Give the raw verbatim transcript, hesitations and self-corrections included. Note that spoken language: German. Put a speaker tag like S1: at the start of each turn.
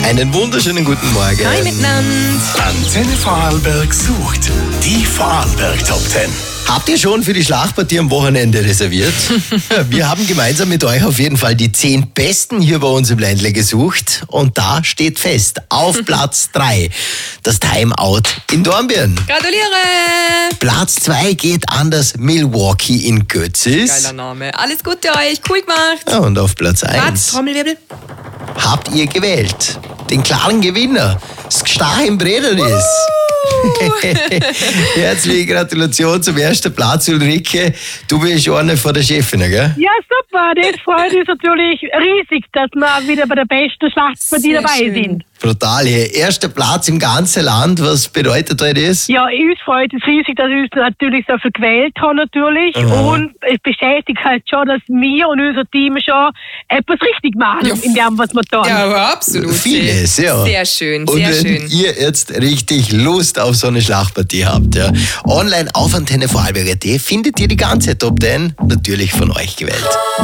S1: Einen wunderschönen guten Morgen.
S2: Hi miteinander.
S3: Antenne Vorarlberg sucht die Vorarlberg Top zehn.
S1: Habt ihr schon für die Schlachtpartie am Wochenende reserviert? Wir haben gemeinsam mit euch auf jeden Fall die zehn Besten hier bei uns im Ländle gesucht. Und da steht fest, auf Platz drei das Timeout in Dornbirn.
S2: Gratuliere.
S1: Platz zwei geht an das Milwaukee in Götzis.
S2: Geiler Name. Alles Gute euch. Cool gemacht.
S1: Ja, und auf Platz
S2: Platz,
S1: eins
S2: Trommelwirbel.
S1: habt ihr gewählt den klaren Gewinner, das Gstach im Brederis. Herzliche Gratulation zum ersten Platz, Ulrike. Du bist eine von der Chefinnen, gell?
S4: Ja, super. Das freut uns natürlich riesig, dass wir wieder bei der besten Schlachtpartie
S2: Sehr
S4: dabei
S2: schön.
S4: sind.
S1: Brutal hier. Erster Platz im ganzen Land. Was bedeutet euch das?
S4: Ja, uns freut es riesig, dass uns natürlich so viel gewählt haben natürlich.
S1: Aha.
S4: Und es bestätigt halt schon, dass wir und unser Team schon etwas richtig machen
S2: Ja.
S4: in dem, was wir tun.
S2: Ja, aber absolut.
S1: Vieles, ja.
S2: Sehr schön,
S1: Und
S2: sehr
S1: wenn
S2: schön.
S1: ihr jetzt richtig Lust auf so eine Schlachtpartie habt, ja, online auf Antenne Vorarlberg punkt at findet ihr die ganze Top zehn natürlich von euch gewählt.